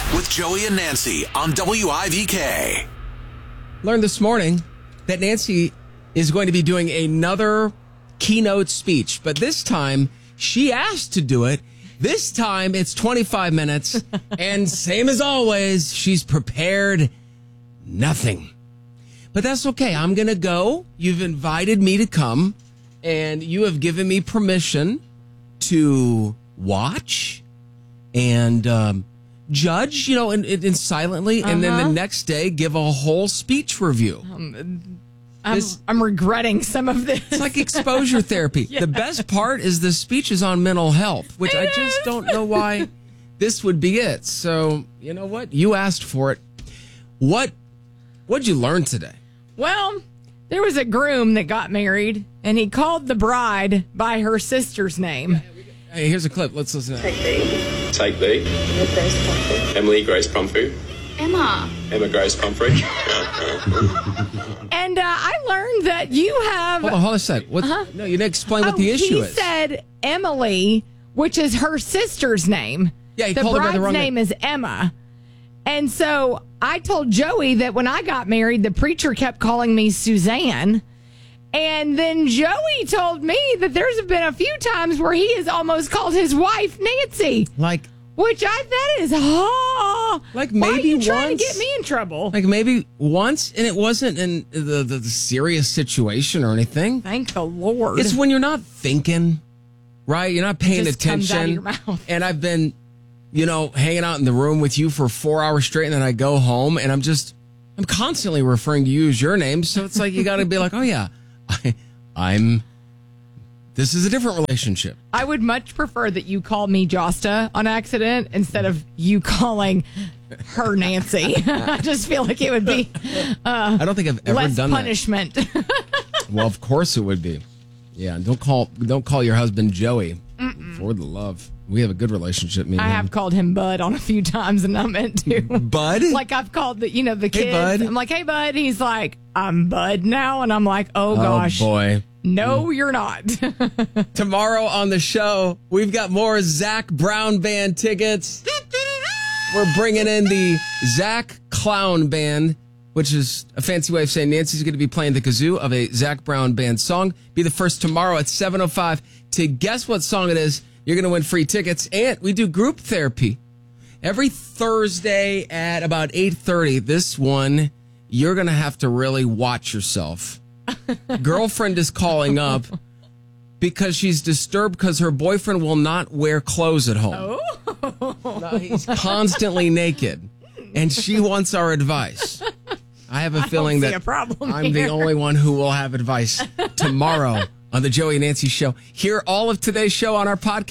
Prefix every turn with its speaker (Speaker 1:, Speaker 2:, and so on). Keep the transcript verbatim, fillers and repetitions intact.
Speaker 1: with Joey and Nancy on W I V K.
Speaker 2: Learned this morning that Nancy is going to be doing another keynote speech, but this time she asked to do it. This time it's twenty-five minutes, and same as always, she's prepared nothing. But that's okay. I'm going to go. You've invited me to come, and you have given me permission to watch and um, judge, you know, and, and silently, uh-huh. and then the next day give a whole speech review.
Speaker 3: Um, I'm, this, I'm regretting some of this.
Speaker 2: It's like exposure therapy. Yeah. The best part is the speech is on mental health, which it I just is. don't know why this would be it. So, you know what? You asked for it. What what'd you learn today?
Speaker 3: Well, there was a groom that got married, and he called the bride by her sister's name.
Speaker 2: Hey, here's a clip. Let's listen to
Speaker 4: Take B.
Speaker 5: Take B.
Speaker 4: Grace Pumphrey.
Speaker 5: Emily Grace Pumphrey.
Speaker 4: Emma.
Speaker 5: Emma Grace Pumphrey.
Speaker 3: And uh, I learned that you have...
Speaker 2: Hold on, hold on a sec. What, uh-huh. No, you didn't explain what
Speaker 3: oh,
Speaker 2: the issue
Speaker 3: he
Speaker 2: is.
Speaker 3: He said Emily, which is her sister's name.
Speaker 2: Yeah, he
Speaker 3: the
Speaker 2: called her by the wrong
Speaker 3: name. The bride's name is Emma. And so I told Joey that when I got married, the preacher kept calling me Suzanne. And then Joey told me that there's been a few times where he has almost called his wife Nancy.
Speaker 2: Like...
Speaker 3: Which I, that is, oh,
Speaker 2: like maybe
Speaker 3: why are you
Speaker 2: once,
Speaker 3: trying to get me in trouble?
Speaker 2: Like maybe once, and it wasn't in the, the, the serious situation or anything.
Speaker 3: Thank the Lord.
Speaker 2: It's when you're not thinking, right? You're not paying
Speaker 3: it just
Speaker 2: attention.
Speaker 3: Comes out of your mouth.
Speaker 2: And I've been, you know, hanging out in the room with you for four hours straight, and then I go home, and I'm just, I'm constantly referring to you as your name. So it's like you got to be like, oh yeah, I, I'm. This is a different relationship.
Speaker 3: I would much prefer that you call me Josta on accident instead of you calling her Nancy. I just feel like it would be uh,
Speaker 2: I don't think I've ever
Speaker 3: less
Speaker 2: done
Speaker 3: punishment.
Speaker 2: that. Well, of course it would be. Yeah, don't call don't call your husband Joey. Mm-mm. For the love. We have a good relationship, me and
Speaker 3: I
Speaker 2: him.
Speaker 3: have called him Bud on a few times, and I meant to.
Speaker 2: Bud?
Speaker 3: Like I've called the, you know, the kids.
Speaker 2: Hey, Bud.
Speaker 3: I'm like, hey, Bud. He's like, I'm Bud now. And I'm like, oh, gosh.
Speaker 2: Oh, boy.
Speaker 3: No, you're not.
Speaker 2: Tomorrow on the show, we've got more Zach Brown Band tickets. We're bringing in the Zach Clown Band, which is a fancy way of saying Nancy's going to be playing the kazoo of a Zach Brown Band song. Be the first tomorrow at seven oh five to guess what song it is. You're going to win free tickets. And we do group therapy every Thursday at about eight thirty. This one, you're going to have to really watch yourself. Girlfriend is calling up because she's disturbed because her boyfriend will not wear clothes at home. Oh. No, he's constantly naked, and she wants our advice. I have a
Speaker 3: I
Speaker 2: feeling
Speaker 3: don't see
Speaker 2: that
Speaker 3: a problem
Speaker 2: I'm
Speaker 3: here.
Speaker 2: the only one who will have advice tomorrow on the Joey and Nancy Show. Hear all of today's show on our podcast.